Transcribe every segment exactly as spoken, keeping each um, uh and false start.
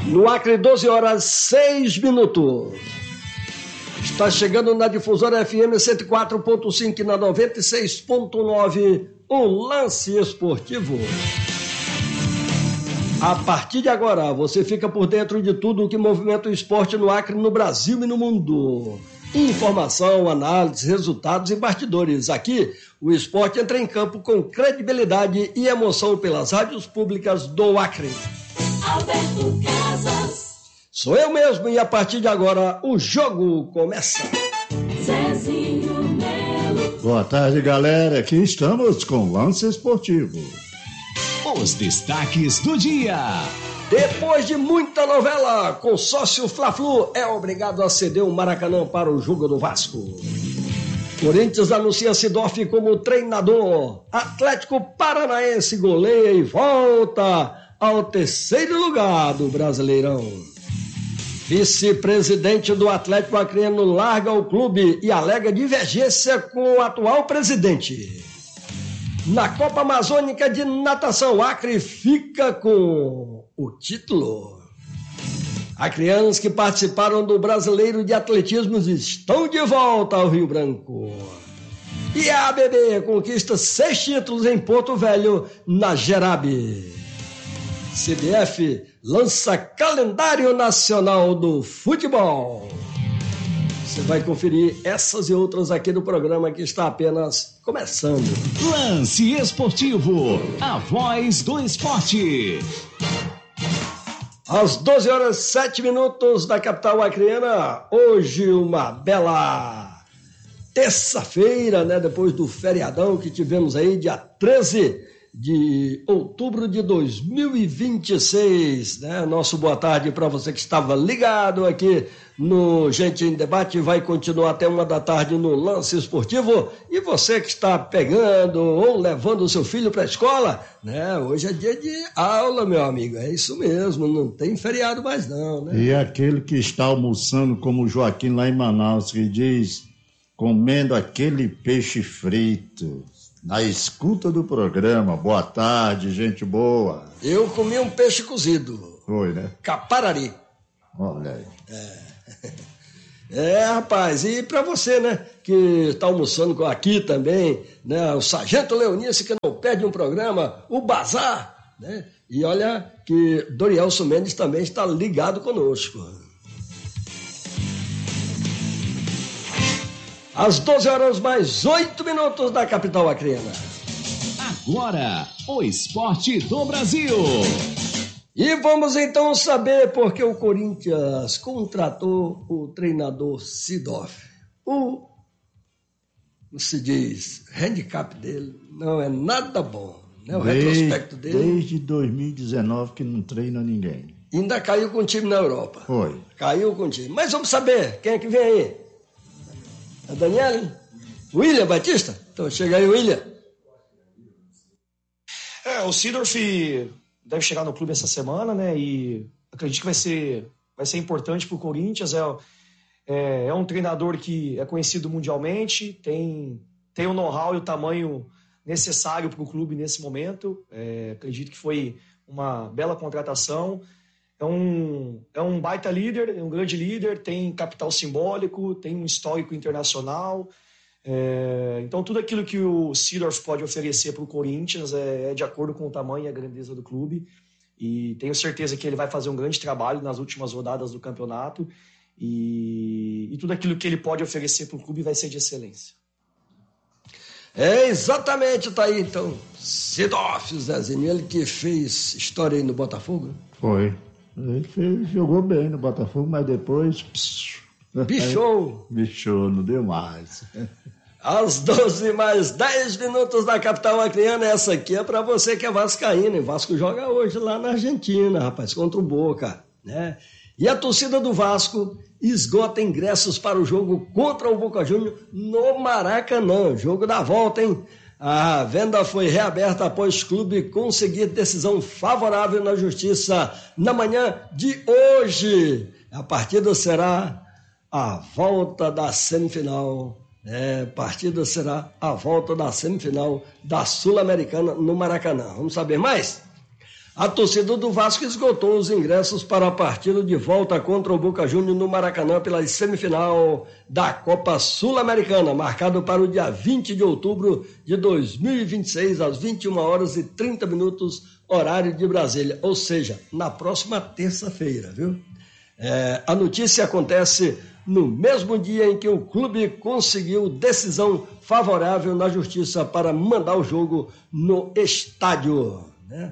No Acre, doze horas, seis minutos. Está chegando na difusora F M cento e quatro ponto cinco e na noventa e seis ponto nove, o Lance Esportivo. A partir de agora, você fica por dentro de tudo o que movimenta o esporte no Acre, no Brasil e no mundo. Informação, análise, resultados e bastidores. Aqui, o esporte entra em campo com credibilidade e emoção pelas rádios públicas do Acre. Alberto Casas. Sou eu mesmo e a partir de agora o jogo começa. Zezinho Melo. Boa tarde, galera. Aqui estamos com Lance Esportivo. Os destaques do dia. Depois de muita novela, consórcio Fla-Flu é obrigado a ceder o Maracanã para o jogo do Vasco. Corinthians anuncia Sidorf como treinador. Atlético Paranaense goleia e volta ao terceiro lugar do Brasileirão. Vice-presidente do Atlético Acreano larga o clube e alega divergência com o atual presidente. Na Copa Amazônica de Natação, Acre fica com o título. Acreanos que participaram do Brasileiro de Atletismo estão de volta ao Rio Branco. E a A B B conquista seis títulos em Porto Velho, na Gerabe. C B F lança calendário nacional do futebol. Você vai conferir essas e outras aqui no programa que está apenas começando. Lance Esportivo, a voz do esporte. Às doze horas e sete minutos da capital acreana, hoje uma bela terça-feira, né? Depois do feriadão que tivemos aí, dia treze de outubro de dois mil e vinte e seis, né? Nosso boa tarde para você que estava ligado aqui no Gente em Debate, vai continuar até uma da tarde no Lance Esportivo, e você que está pegando ou levando o seu filho para a escola, né? Hoje é dia de aula, meu amigo, é isso mesmo, não tem feriado mais não, né? E aquele que está almoçando como o Joaquim lá em Manaus, que diz, comendo aquele peixe frito, na escuta do programa. Boa tarde, gente boa. Eu comi um peixe cozido. Foi, né? Caparari. Olha aí. É. É, rapaz, e para você, né, que está almoçando aqui também, né, o Sargento Leonice, que não perde um programa, o Bazar, né, e olha que Dorielson Mendes também está ligado conosco. Às doze horas mais oito minutos da capital acreana. Agora, o esporte do Brasil. E vamos então saber por que o Corinthians contratou o treinador Sidorf. O, como se diz, handicap dele não é nada bom, né? O desde, retrospecto dele. Desde dois mil e dezenove que não treina ninguém. Ainda caiu com o time na Europa. Foi. Caiu com o time. Mas vamos saber quem é que vem aí. É Daniel? William Batista? Então chega aí, William. É, o Sidorf deve chegar no clube essa semana, né? E acredito que vai ser, vai ser importante para o Corinthians. É, é, é um treinador que é conhecido mundialmente, tem, tem o know-how e o tamanho necessário para o clube nesse momento. É, acredito que foi uma bela contratação. É um, é um baita líder, é um grande líder, tem capital simbólico, tem um histórico internacional. É, então, tudo aquilo que o Sidorf pode oferecer para o Corinthians é, é de acordo com o tamanho e a grandeza do clube. E tenho certeza que ele vai fazer um grande trabalho nas últimas rodadas do campeonato. E, e tudo aquilo que ele pode oferecer para o clube vai ser de excelência. É, exatamente, tá aí então. Sidorf, Zezinho, ele que fez história aí no Botafogo. Foi. Ele fez, jogou bem no Botafogo, mas depois... Psiu, bichou. Bichou, não deu mais. Às doze mais dez minutos da capital acreana, essa aqui é para você que é vascaíno. E Vasco joga hoje lá na Argentina, rapaz, contra o Boca, né? E a torcida do Vasco esgota ingressos para o jogo contra o Boca Juniors no Maracanã. Jogo da volta, hein? A venda foi reaberta após o clube conseguir decisão favorável na justiça na manhã de hoje. A partida será a volta da semifinal. É, a partida será a volta da semifinal da Sul-Americana no Maracanã. Vamos saber mais? A torcida do Vasco esgotou os ingressos para a partida de volta contra o Boca Juniors no Maracanã pela semifinal da Copa Sul-Americana, marcado para o dia vinte de outubro de dois mil e vinte e seis, às vinte e uma horas e trinta minutos, horário de Brasília, ou seja, na próxima terça-feira, viu? É, a notícia acontece no mesmo dia em que o clube conseguiu decisão favorável na justiça para mandar o jogo no estádio, né?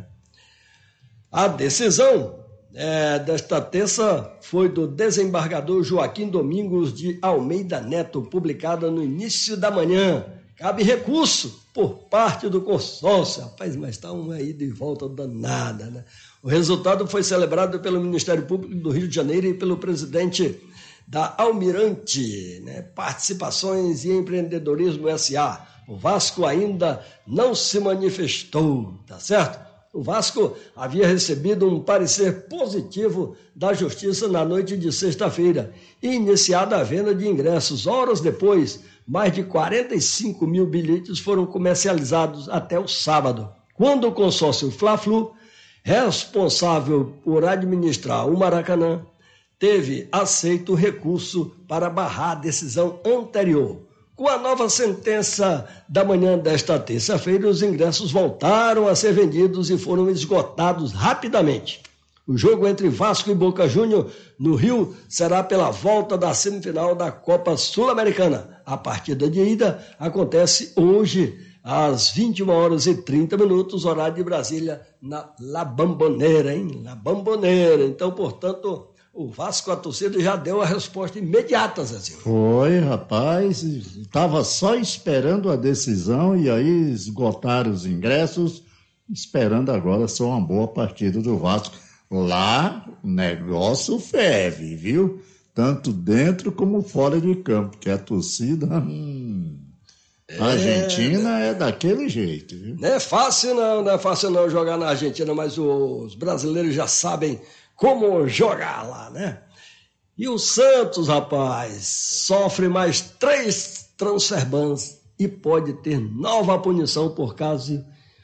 A decisão é, desta terça foi do desembargador Joaquim Domingos de Almeida Neto, publicada no início da manhã. Cabe recurso por parte do consórcio. Rapaz, mas está uma ida e volta danada, né? O resultado foi celebrado pelo Ministério Público do Rio de Janeiro e pelo presidente da Almirante, né? Participações e Empreendedorismo S A. O Vasco ainda não se manifestou, tá certo? O Vasco havia recebido um parecer positivo da Justiça na noite de sexta-feira e iniciada a venda de ingressos. Horas depois, mais de quarenta e cinco mil bilhetes foram comercializados até o sábado, quando o consórcio Fla-Flu, responsável por administrar o Maracanã, teve aceito o recurso para barrar a decisão anterior. Com a nova sentença da manhã desta terça-feira, os ingressos voltaram a ser vendidos e foram esgotados rapidamente. O jogo entre Vasco e Boca Juniors no Rio será pela volta da semifinal da Copa Sul-Americana. A partida de ida acontece hoje às vinte e uma horas e trinta minutos, horário de Brasília, na La Bombonera, hein? La Bombonera. Então, portanto, o Vasco, a torcida, já deu a resposta imediata, Zezinho. Foi, rapaz, estava só esperando a decisão e aí esgotaram os ingressos, esperando agora só uma boa partida do Vasco. Lá o negócio ferve, viu? Tanto dentro como fora de campo, porque a torcida... Hum, a Argentina é, é daquele jeito, viu? Não é fácil não, não é fácil não jogar na Argentina, mas os brasileiros já sabem como jogar lá, né? E o Santos, rapaz, sofre mais três transfer bans e pode ter nova punição por caso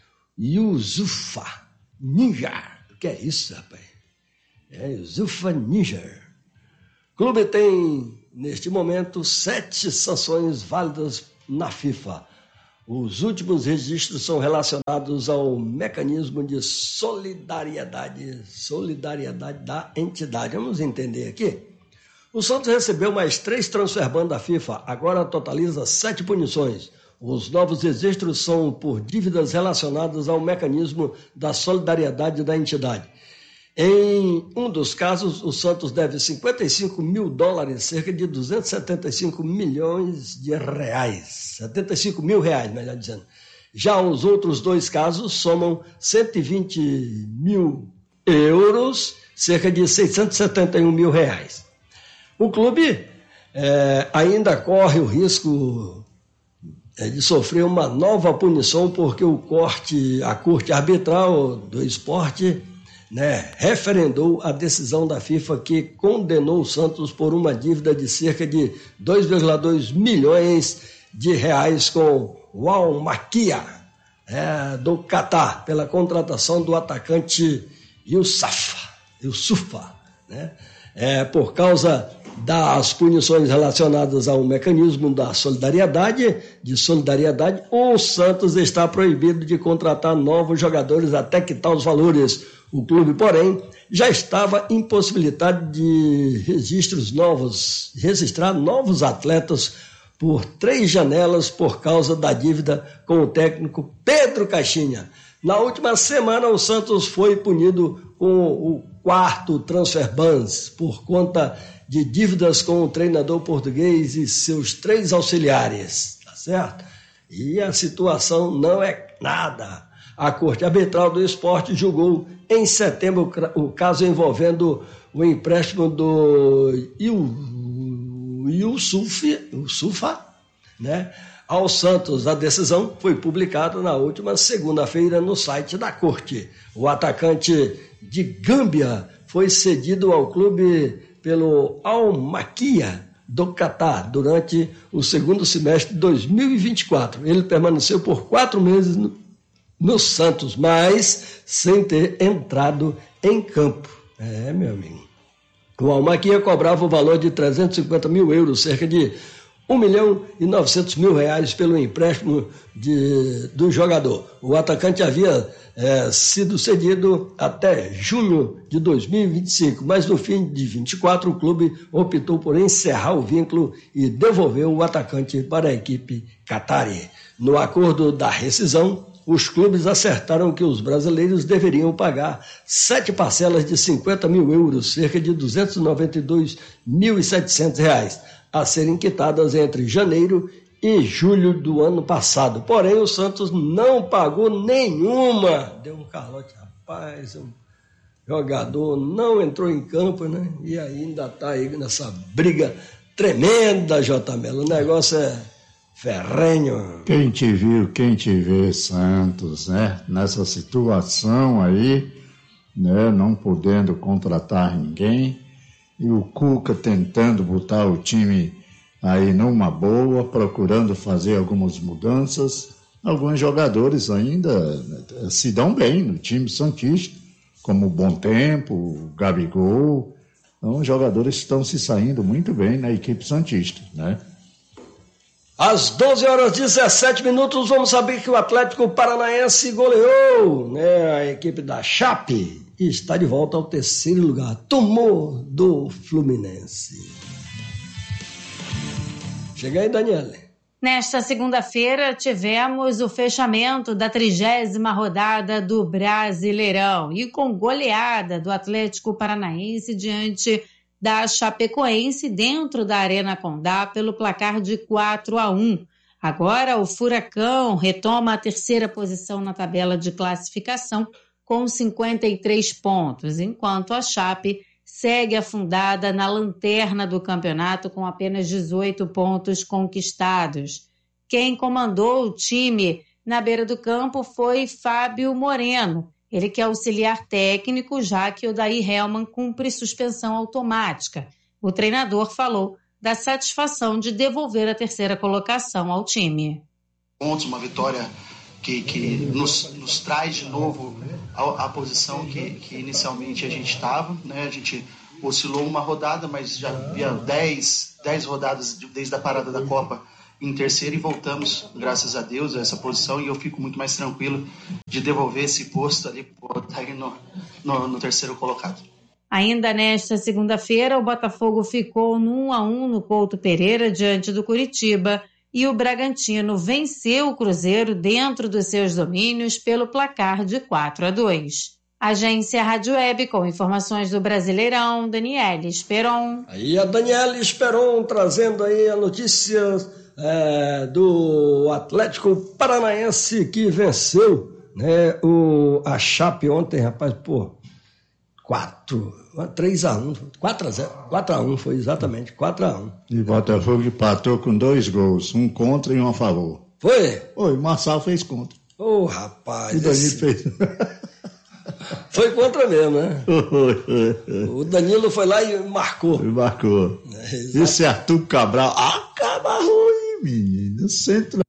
Yusufa Ninja. O que é isso, rapaz? É Yusufa Ninja. O clube tem, neste momento, sete sanções válidas na FIFA. Os últimos registros são relacionados ao mecanismo de solidariedade, solidariedade da entidade. Vamos entender aqui. O Santos recebeu mais três transfer ban da FIFA, agora totaliza sete punições. Os novos registros são por dívidas relacionadas ao mecanismo da solidariedade da entidade. Em um dos casos, o Santos deve cinquenta e cinco mil dólares, cerca de duzentos e setenta e cinco milhões de reais. setenta e cinco mil reais, melhor dizendo. Já os outros dois casos somam cento e vinte mil euros, cerca de seiscentos e setenta e um mil reais. O clube é, ainda corre o risco é, de sofrer uma nova punição, porque o corte, a Corte Arbitral do Esporte, né, referendou a decisão da FIFA que condenou o Santos por uma dívida de cerca de dois vírgula dois milhões de reais com o Al-Makia, é, do Catar, pela contratação do atacante Yusufa, Yusufa, né, é, por causa das punições relacionadas ao mecanismo da solidariedade, de solidariedade, o Santos está proibido de contratar novos jogadores até quitar os valores. O clube, porém, já estava impossibilitado de registros novos, registrar novos atletas por três janelas por causa da dívida com o técnico Pedro Caixinha. Na última semana, o Santos foi punido com o quarto transfer bans por conta de dívidas com o treinador português e seus três auxiliares, tá certo? E a situação não é nada. A Corte Arbitral do Esporte julgou em setembro o caso envolvendo o empréstimo do Yusufa, né, ao Santos. A decisão foi publicada na última segunda-feira no site da Corte. O atacante de Gâmbia foi cedido ao clube pelo Al-Makia do Catar durante o segundo semestre de dois mil e vinte e quatro. Ele permaneceu por quatro meses no no Santos, mas sem ter entrado em campo. É, meu amigo. O Almaquia cobrava o valor de trezentos e cinquenta mil euros, cerca de um milhão e novecentos mil reais pelo empréstimo de, do jogador. O atacante havia é, sido cedido até junho de dois mil e vinte e cinco, mas no fim de vinte e quatro o clube optou por encerrar o vínculo e devolveu o atacante para a equipe qatari. No acordo da rescisão, os clubes acertaram que os brasileiros deveriam pagar sete parcelas de cinquenta mil euros, cerca de duzentos e noventa e dois mil e setecentos reais, a serem quitadas entre janeiro e julho do ano passado. Porém, o Santos não pagou nenhuma. Deu um calote, rapaz, o jogador não entrou em campo, né? E ainda está aí nessa briga tremenda, J. Melo. O negócio é ferrenho. Quem te viu, quem te vê, Santos, né? Nessa situação aí, né? Não podendo contratar ninguém, e o Cuca tentando botar o time aí numa boa, procurando fazer algumas mudanças. Alguns jogadores ainda se dão bem no time santista, como o Bom Tempo, o Gabigol. Então, os jogadores estão se saindo muito bem na equipe santista, né? Às doze horas e dezessete minutos, vamos saber que o Atlético Paranaense goleou, né, a equipe da Chape e está de volta ao terceiro lugar. Tomou do Fluminense. Chega aí, Daniele. Nesta segunda-feira, tivemos o fechamento da trigésima rodada do Brasileirão e com goleada do Atlético Paranaense diante da Chapecoense dentro da Arena Condá pelo placar de quatro a um. Agora o Furacão retoma a terceira posição na tabela de classificação com cinquenta e três pontos, enquanto a Chape segue afundada na lanterna do campeonato com apenas dezoito pontos conquistados. Quem comandou o time na beira do campo foi Fábio Moreno, ele que é auxiliar técnico, já que o Daí Helman cumpre suspensão automática. O treinador falou da satisfação de devolver a terceira colocação ao time. Pontos, uma vitória que, que nos, nos traz de novo a, a posição que, que inicialmente a gente estava, né? A gente oscilou uma rodada, mas já havia dez, dez rodadas desde a parada da Copa em terceiro e voltamos, graças a Deus, a essa posição, e eu fico muito mais tranquilo de devolver esse posto ali, botar aí no, no, no terceiro colocado. Ainda nesta segunda-feira, o Botafogo ficou no um a um no Couto Pereira diante do Coritiba e o Bragantino venceu o Cruzeiro dentro dos seus domínios pelo placar de quatro a dois. Agência Rádio Web com informações do Brasileirão, Daniele Esperon. Aí a Daniele Esperon trazendo aí a notícia é, do Atlético Paranaense que venceu, né, o, a Chape ontem, rapaz, pô, quatro, três a um, quatro a zero, quatro a um foi exatamente, quatro a um. E o Botafogo empatou com dois gols, um contra e um a favor. Foi? Oi, o Marçal fez contra. Ô, oh, rapaz. O Danilo esse... fez... Foi contra mesmo, né? O Danilo foi lá e marcou. Ele marcou. É, esse Arthur Cabral acaba ruim, menino. Centro